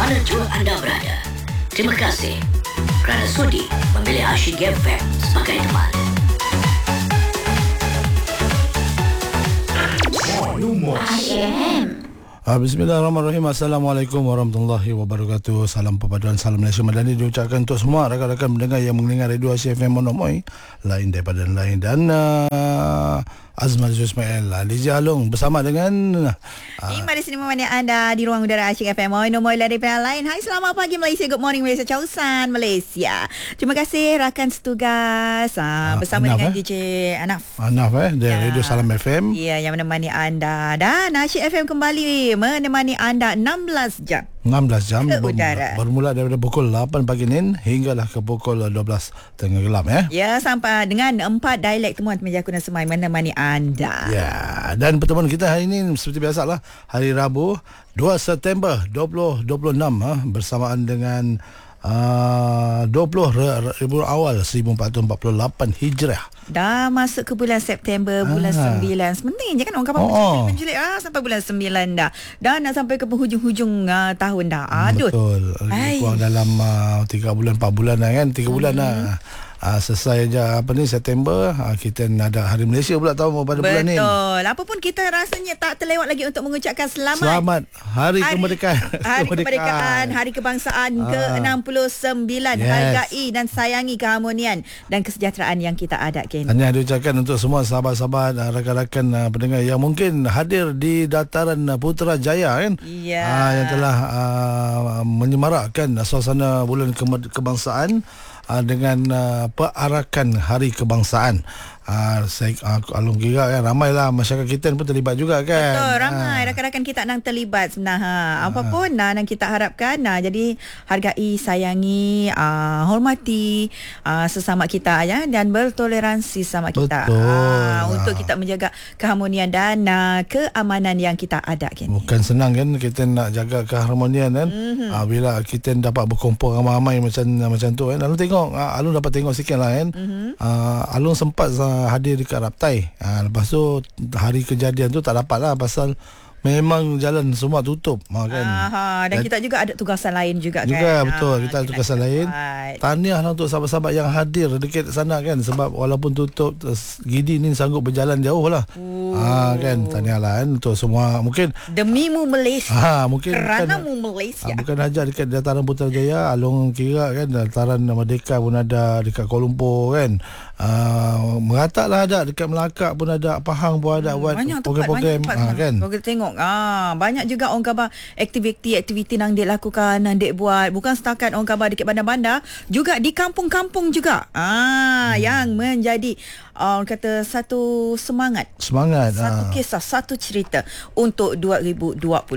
mana jua anda berada. Terima kasih kerana sudi memilih Asyik FM sebagai teman. Bismillahirrahmanirrahim. Assalamualaikum warahmatullahi wabarakatuh. Salam perpaduan, salam Malaysia Madani diucapkan untuk semua rakan-rakan mendengar yang mendengar Radio Asyik FM Monomoy, lain daripada lain, dan Azman Ismail DJ Along bersama dengan Iman di sini menemani anda di ruang udara Asyik FM Monomoy daripada lain. Hai, selamat pagi Malaysia, good morning Malaysia, Chausan Malaysia. Terima kasih rakan setugas bersama Anaf, dengan DJ Anaf dari Radio Salam FM. Ya, yang menemani anda. Dan Asyik FM kembali menemani anda 16 jam 16 jam ke udara. Bermula daripada pukul 8 pagi ni hinggalah ke pukul 12 tengah gelap Ya, sampai dengan 4 dialek temuan meja kuna semai menemani anda. Ya, dan pertemuan kita hari ini seperti biasalah hari Rabu 2 September 2026 bersamaan dengan 20 Rabiul Awal 1448 Hijrah. Dah masuk ke bulan September, bulan 9. Sebentar je kan orang kapal penjelit sampai bulan 9 dah. Dah nak sampai ke penghujung-hujung tahun dah. Aduh. Betul. Kurang dalam 3 bulan 4 bulan dah kan. 3 bulan dah. Selesai je September, kita ada Hari Malaysia pula tahu pada bulan ni. Betul. Apapun kita rasanya tak terlewat lagi untuk mengucapkan selamat Hari Kemerdekaan. Hari Kemerdekaan, Hari Kebangsaan ke-69. Hargai dan sayangi keharmonian dan kesejahteraan yang kita ada, Ken. Hanya diucapkan untuk semua sahabat-sahabat, rakan-rakan pendengar yang mungkin hadir di dataran Putrajaya kan. Yang telah menyemarakkan suasana bulan kebangsaan dengan perarakan Hari Kebangsaan. Alung kira kan ramailah masyarakat kita pun terlibat juga kan. Betul, ramai rakan-rakan kita nang terlibat sebenarnya. Apapun nang kita harapkan jadi hargai, sayangi, hormati sesama kita ya, dan bertoleransi sama kita. Untuk kita menjaga keharmonian dan keamanan yang kita ada kan. Bukan senang kan kita nak jaga keharmonian kan. Bila kita dapat berkumpul ramai-ramai macam tu kan. Alung dapat tengok sikit lah kan. Alung sempat hadir dekat Raptai. Lepas tu hari kejadian tu tak dapat lah pasal memang jalan semua tutup kan. Dan kita juga ada tugasan lain juga kan. Betul, kita ada tugasan lain. Tahniah lah untuk sahabat-sahabat yang hadir dekat sana kan, sebab walaupun tutup Gidi ni sanggup berjalan jauh lah. Kan, tahniah lah kan untuk semua, mungkin demimu Malaysia. Mungkin keranamu Malaysia. Bukan saja dekat dataran Putrajaya, Alung kira kan dataran Merdeka pun ada, dekat Kuala Lumpur kan. Merata lah ada, dekat Melaka pun ada, Pahang pun ada buat program-program kan. Kita tengok banyak juga orang khabar aktiviti nang dek lakukan, nang dek buat, bukan setakat orang khabar dekat bandar-bandar, juga di kampung-kampung juga. Yang menjadi orang kata satu semangat, satu kisah, satu cerita untuk 2020.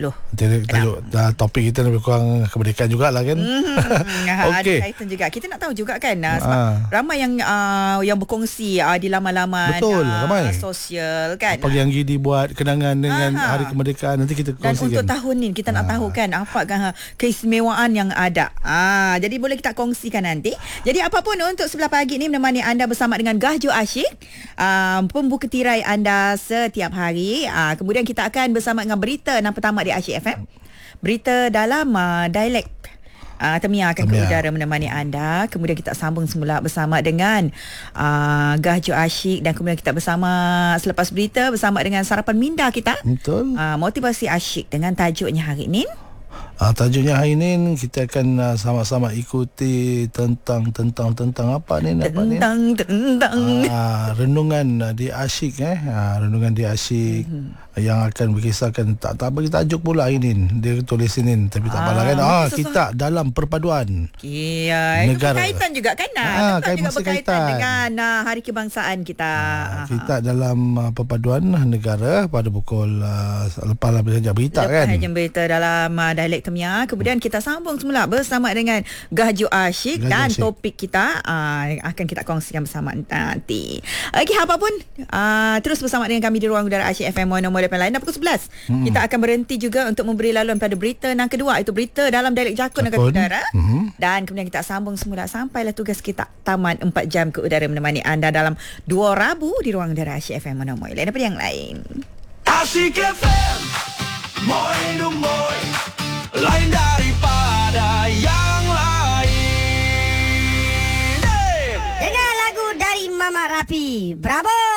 Topik kita lebih kurang kemerdekaan jugalah kan. Ada kaitan juga. Kita nak tahu juga kan, sebab ramai yang berkongsi di laman-laman sosial kan. Apa yang Gidi buat kenangan dengan Hari Kemerdekaan, nanti kita kongsikan. Dan untuk tahun ni kita nak tahu kan apakah keistimewaan yang ada. Jadi boleh kita kongsikan nanti. Jadi apapun untuk sebelah pagi ni menemani anda bersama dengan Gahjo Asyik, pembuka tirai anda setiap hari. Kemudian kita akan bersama dengan berita yang pertama di Asyik FM. Berita dalam dialek Temia akan ke udara menemani anda. Kemudian kita sambung semula bersama dengan Gahjo Asyik, dan kemudian kita bersama selepas berita bersama dengan sarapan minda kita. Betul. Motivasi asyik dengan tajuknya hari ini. Tajuknya hari ini kita akan sama-sama ikuti tentang apa ni? Tentang renungan di Asyik renungan di Asyik yang akan berkisahkan, tak bagi tajuk pula hari ini. Dia tulis ini tapi tak apalah kan. Kita dalam perpaduan negara. Berkaitan juga kan. Juga berkaitan dengan Hari Kebangsaan kita. Kita dalam perpaduan negara pada pukul lepas saja berita kan. Lepas berita dalam dialek Temia. Kemudian kita sambung semula bersama dengan Gahjo Asyik dan topik kita akan kita kongsikan bersama nanti. Okey, apapun terus bersama dengan kami di ruang udara Asyik FM Monomoy lain. Dan pukul 11 kita akan berhenti juga untuk memberi laluan pada berita yang kedua, itu berita dalam dialek Jakun akan udara. Dan kemudian kita sambung semula sampailah tugas kita tamat 4 jam ke udara menemani anda dalam 2 Rabu di ruang udara Asyik FM Monomoy lain daripada yang lain. Asyik FM Monomoy lain daripada api. Bravo.